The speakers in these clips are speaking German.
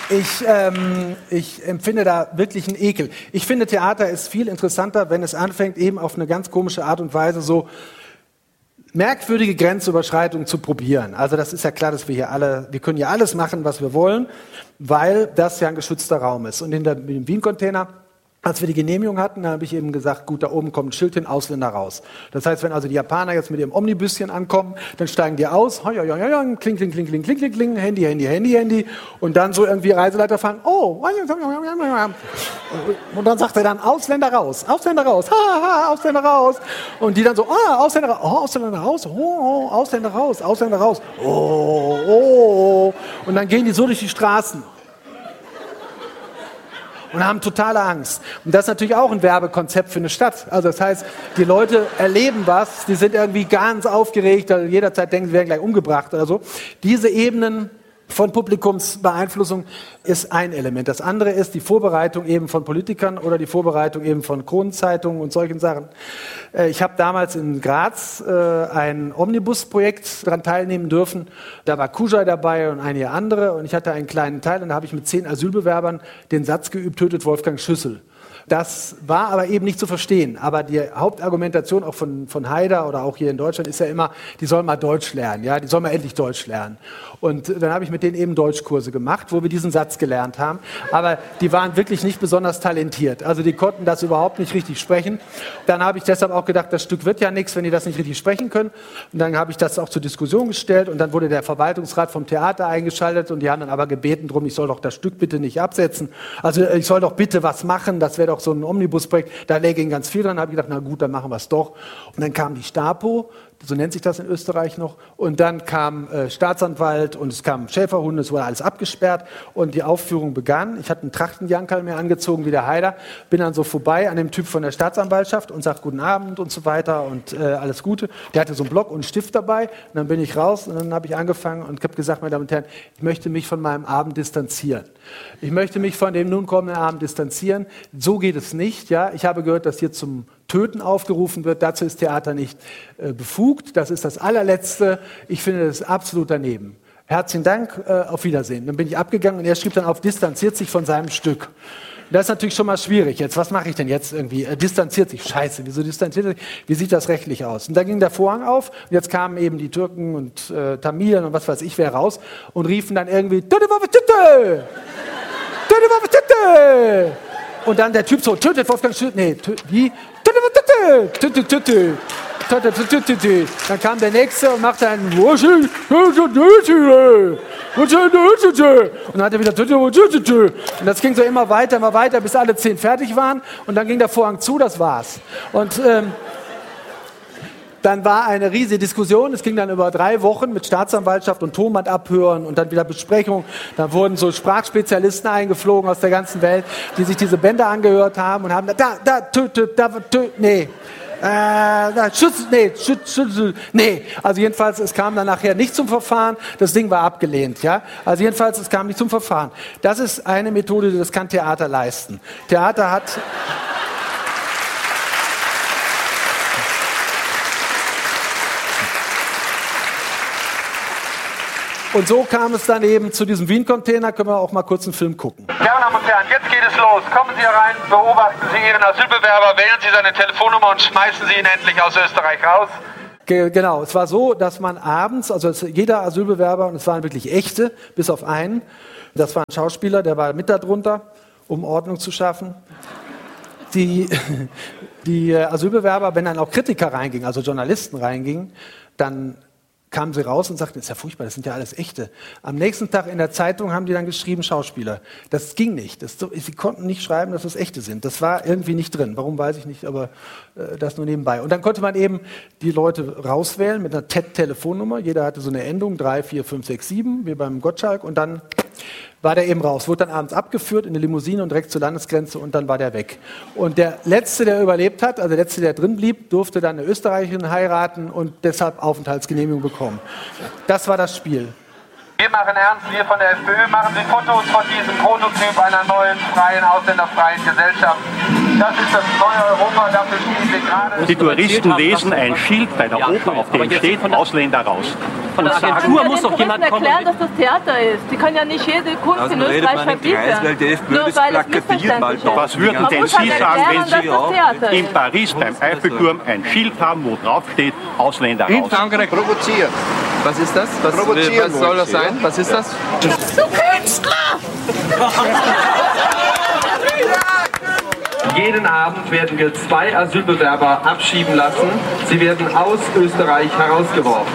Ich empfinde da wirklich einen Ekel. Ich finde, Theater ist viel interessanter, wenn es anfängt, eben auf eine ganz komische Art und Weise so merkwürdige Grenzüberschreitungen zu probieren. Also das ist ja klar, dass wir können ja alles machen, was wir wollen, weil das ja ein geschützter Raum ist. Und in dem Wien-Container, als wir die Genehmigung hatten, da habe ich eben gesagt, gut, da oben kommt ein Schild hin, Ausländer raus. Das heißt, wenn also die Japaner jetzt mit ihrem Omnibüschen ankommen, dann steigen die aus, kling, kling, kling, kling, kling, kling, kling, Handy, Handy, Handy, Handy, und dann so irgendwie Reiseleiter fahren, und dann sagt er dann, Ausländer raus, Ausländer raus, Ausländer raus. Und die dann so, Ausländer raus, Ausländer raus, Ausländer raus, Ausländer raus, Und dann gehen die so durch die Straßen. Und haben totale Angst. Und das ist natürlich auch ein Werbekonzept für eine Stadt. Also das heißt, die Leute erleben was, die sind irgendwie ganz aufgeregt, also jederzeit denken, sie werden gleich umgebracht oder so. Diese Ebenen von Publikumsbeeinflussung ist ein Element. Das andere ist die Vorbereitung eben von Politikern oder die Vorbereitung eben von Kronenzeitungen und solchen Sachen. Ich habe damals in Graz ein Omnibus-Projekt daran teilnehmen dürfen. Da war Kuschei dabei und einige andere und ich hatte einen kleinen Teil und da habe ich mit 10 Asylbewerbern den Satz geübt, tötet Wolfgang Schüssel. Das war aber eben nicht zu verstehen. Aber die Hauptargumentation auch von Haider oder auch hier in Deutschland ist ja immer, die sollen mal Deutsch lernen, ja, die sollen mal endlich Deutsch lernen. Und dann habe ich mit denen eben Deutschkurse gemacht, wo wir diesen Satz gelernt haben. Aber die waren wirklich nicht besonders talentiert. Also die konnten das überhaupt nicht richtig sprechen. Dann habe ich deshalb auch gedacht, das Stück wird ja nichts, wenn die das nicht richtig sprechen können. Und dann habe ich das auch zur Diskussion gestellt und dann wurde der Verwaltungsrat vom Theater eingeschaltet und die haben dann aber gebeten drum, ich soll doch das Stück bitte nicht absetzen. Also ich soll doch bitte was machen, das wäre doch so ein Omnibusprojekt. Da läge ihnen ganz viel dran. Da habe ich gedacht, na gut, dann machen wir es doch. Und dann kam die Stapo, so nennt sich das in Österreich noch. Und dann kam Staatsanwalt und es kamen Schäferhunde, es wurde alles abgesperrt und die Aufführung begann. Ich hatte einen Trachtenjankerl mir angezogen wie der Haider, bin dann so vorbei an dem Typ von der Staatsanwaltschaft und sag guten Abend und so weiter und alles Gute. Der hatte so einen Block und einen Stift dabei und dann bin ich raus und dann habe ich angefangen und habe gesagt, meine Damen und Herren, ich möchte mich von meinem Abend distanzieren. Ich möchte mich von dem nun kommenden Abend distanzieren. So geht es nicht. Ja? Ich habe gehört, dass hier zum Töten aufgerufen wird. Dazu ist Theater nicht befugt. Das ist das allerletzte. Ich finde das absolut daneben. Herzlichen Dank, auf Wiedersehen. Dann bin ich abgegangen und er schrieb dann auf, distanziert sich von seinem Stück. Das ist natürlich schon mal schwierig jetzt. Was mache ich denn jetzt irgendwie? Distanziert sich. Scheiße, wieso distanziert sich? Wie sieht das rechtlich aus? Und da ging der Vorhang auf und jetzt kamen eben die Türken und Tamilen und was weiß ich wer raus und riefen dann irgendwie und dann der Typ so, tötet Wolfgang Schüssel. Nee, wie? Dann kam der Nächste und machte einen und dann hat er wieder und das ging so immer weiter, bis alle 10 fertig waren und dann ging der Vorhang zu, das war's. Und dann war eine riesige Diskussion, es ging dann über 3 Wochen mit Staatsanwaltschaft und Tonband abhören und dann wieder Besprechung. Dann wurden so Sprachspezialisten eingeflogen aus der ganzen Welt, die sich diese Bänder angehört haben und haben Also jedenfalls, es kam dann nachher nicht zum Verfahren, das Ding war abgelehnt, ja. Also jedenfalls, es kam nicht zum Verfahren. Das ist eine Methode, das kann Theater leisten. Theater hat... Und so kam es dann eben zu diesem Wien-Container. Können wir auch mal kurz einen Film gucken. Meine Damen und Herren, jetzt geht es los. Kommen Sie herein, beobachten Sie Ihren Asylbewerber, wählen Sie seine Telefonnummer und schmeißen Sie ihn endlich aus Österreich raus. Genau, es war so, dass man abends, also jeder Asylbewerber, und es waren wirklich echte, bis auf einen, das war ein Schauspieler, der war mit darunter, um Ordnung zu schaffen. Die Asylbewerber, wenn dann auch Kritiker reingingen, also Journalisten reingingen, dann kamen sie raus und sagten, das ist ja furchtbar, das sind ja alles echte. Am nächsten Tag in der Zeitung haben die dann geschrieben, Schauspieler. Das ging nicht. Sie konnten nicht schreiben, dass das echte sind. Das war irgendwie nicht drin. Warum, weiß ich nicht, aber das nur nebenbei. Und dann konnte man eben die Leute rauswählen mit einer TED-Telefonnummer. Jeder hatte so eine Endung, 3, 4, 5, 6, 7, wie beim Gottschalk. Und dann war der eben raus. Wurde dann abends abgeführt in eine Limousine und direkt zur Landesgrenze und dann war der weg. Und der Letzte, der überlebt hat, also der Letzte, der drin blieb, durfte dann eine Österreicherin heiraten und deshalb Aufenthaltsgenehmigung bekommen. Das war das Spiel. Wir machen ernst, wir von der FPÖ machen Sie Fotos von diesem Prototyp einer neuen, freien, ausländerfreien Gesellschaft. Das ist das neue Europa, dafür stehen wir gerade. Die Touristen lesen ein Schild bei der Oper, auf dem steht Ausländer raus. Von der Agentur muss doch jemand kommen. Erklären, dass das Theater ist. Die können ja nicht jede Kunst in Österreich verbieten. Nur weil es missverständlich ist. Was würden denn Sie sagen, wenn Sie in Paris beim Eiffelturm ein Schild haben, wo drauf steht Ausländer raus? Provozieren. Was ist das? Was soll das sein? Was ist das? Du Künstler! Jeden Abend werden wir 2 Asylbewerber abschieben lassen. Sie werden aus Österreich herausgeworfen.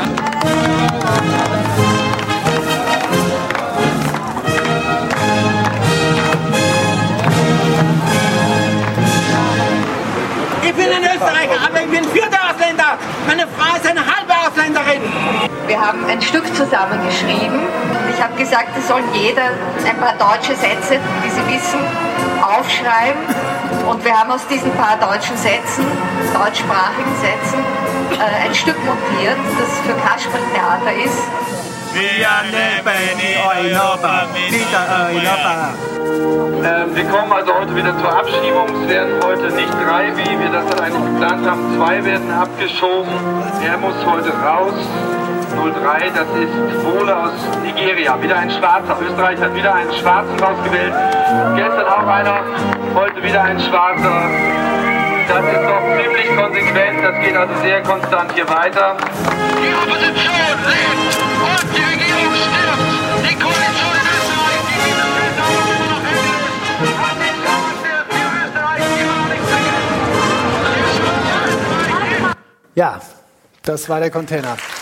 Ich bin ein Österreicher, aber ich bin vierter Ausländer. Meine Frau ist eine halbe Ausländerin. Wir haben ein Stück zusammengeschrieben. Ich habe gesagt, es soll jeder ein paar deutsche Sätze, die Sie wissen, aufschreiben. Und wir haben aus diesen paar deutschen Sätzen, deutschsprachigen Sätzen, ein Stück montiert, das für Kasperltheater ist. Wir kommen also heute wieder zur Abschiebung. Es werden heute nicht 3, wie wir das dann eigentlich geplant haben. 2 werden abgeschoben. Er muss heute raus. 03, das ist Bole aus Nigeria. Wieder ein Schwarzer. Österreich hat wieder einen Schwarzen rausgewählt. Gestern auch einer, heute wieder ein Schwarzer. Das ist doch ziemlich konsequent. Das geht also sehr konstant hier weiter. Die Opposition lebt und die Regierung stirbt. Die Koalition in Österreich, die Widerstände auch noch hält, hat die Chance für Österreich immer noch nicht vergessen. Ja, das war der Container.